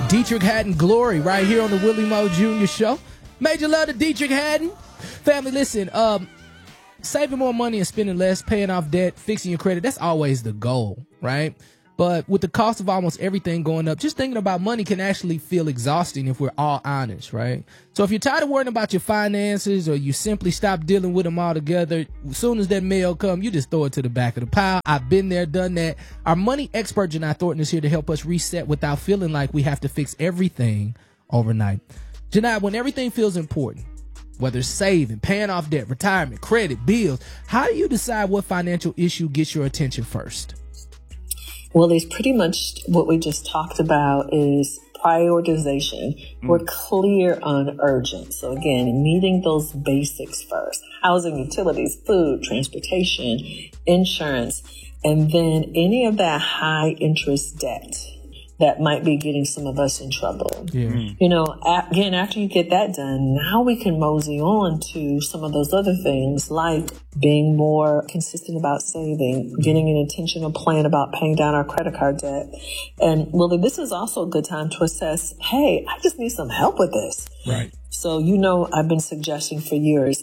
Dietrich Haddon Glory right here on the Willie Moe Jr. Show. Major love to Dietrich Haddon. Family, listen, saving more money and spending less, paying off debt, fixing your credit, that's always the goal, right? But with the cost of almost everything going up, just thinking about money can actually feel exhausting if we're all honest, right? So if you're tired of worrying about your finances or you simply stop dealing with them altogether, as soon as that mail comes, you just throw it to the back of the pile. I've been there, done that. Our money expert, Janai Thornton, is here to help us reset without feeling like we have to fix everything overnight. Janai, when everything feels important, whether it's saving, paying off debt, retirement, credit, bills, how do you decide what financial issue gets your attention first? Well, it's pretty much what we just talked about is prioritization. We're clear on urgent. So again, meeting those basics first. Housing, utilities, food, transportation, insurance, and then any of that high interest debt that might be getting some of us in trouble. Yeah. You know, again, after you get that done, now we can mosey on to some of those other things like being more consistent about saving, getting an intentional plan about paying down our credit card debt. And Willie, this is also a good time to assess, hey, I just need some help with this. Right. So, you know, I've been suggesting for years,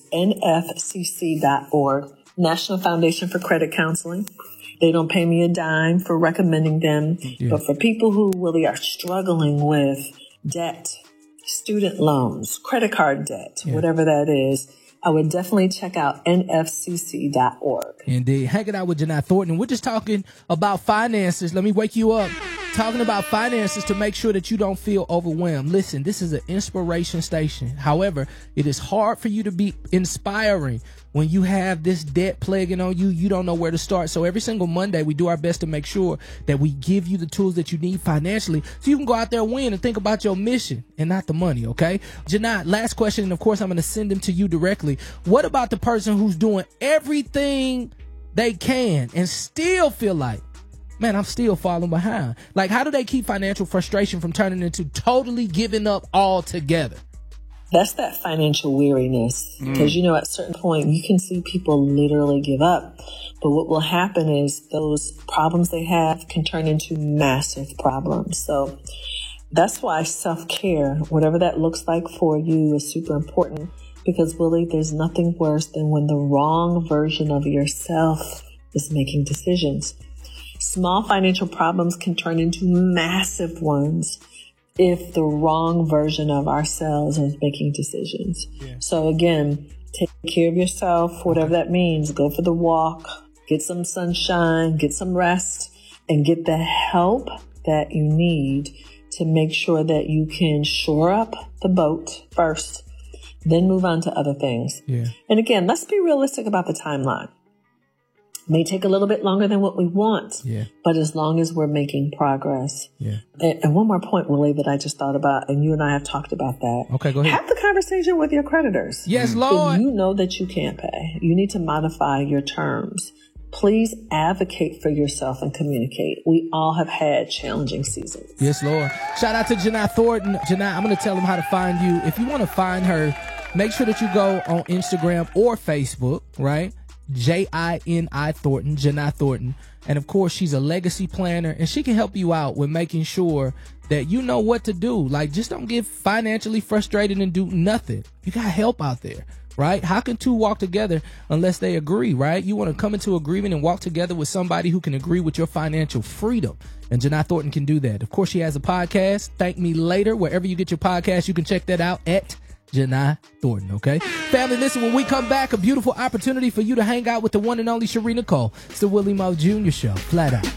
nfcc.org, National Foundation for Credit Counseling. They don't pay me a dime for recommending them. Yeah. But for people who really are struggling with debt, student loans, credit card debt, whatever that is, I would definitely check out nfcc.org. Indeed. Hanging out with Janai Thornton. We're just talking about finances. Let me wake you up. Talking about finances to make sure that you don't feel overwhelmed. Listen, this is an inspiration station. However, it is hard for you to be inspiring when you have this debt plaguing on you. You don't know where to start. So every single Monday, we do our best to make sure that we give you the tools that you need financially so you can go out there and win and think about your mission and not the money, okay? Janai, last question, and of course, I'm going to send them to you directly. What about the person who's doing everything they can and still feel like, man, I'm still falling behind? Like, how do they keep financial frustration from turning into totally giving up altogether? That's that financial weariness. Because, you know, at a certain point, you can see people literally give up. But what will happen is those problems they have can turn into massive problems. So that's why self-care, whatever that looks like for you, is super important. Because, Willie, there's nothing worse than when the wrong version of yourself is making decisions. Small financial problems can turn into massive ones if the wrong version of ourselves is making decisions. Yeah. So again, take care of yourself, whatever that means. Go for the walk, get some sunshine, get some rest, and get the help that you need to make sure that you can shore up the boat first, then move on to other things. Yeah. And again, let's be realistic about the timeline. May take a little bit longer than what we want, but as long as we're making progress. Yeah. And one more point, Willie, that I just thought about, and you and I have talked about that. Okay, go ahead. Have the conversation with your creditors. Yes, Lord. If you know that you can't pay, you need to modify your terms. Please advocate for yourself and communicate. We all have had challenging seasons. Yes, Lord. Shout out to Janai Thornton. Janai, I'm going to tell them how to find you. If you want to find her, make sure that you go on Instagram or Facebook, right? Jini Thornton, Janai Thornton. And of course, she's a legacy planner and she can help you out with making sure that you know what to do. Like, just don't get financially frustrated and do nothing. You got help out there, right? How can two walk together unless they agree, right? You want to come into agreement and walk together with somebody who can agree with your financial freedom. And Janai Thornton can do that. Of course, she has a podcast, Thank Me Later. Wherever you get your podcast, you can check that out at Janai Thornton, okay? Family, listen, when we come back, a beautiful opportunity for you to hang out with the one and only Sheree Nicole. It's the Willie Moe Jr. Show, flat out.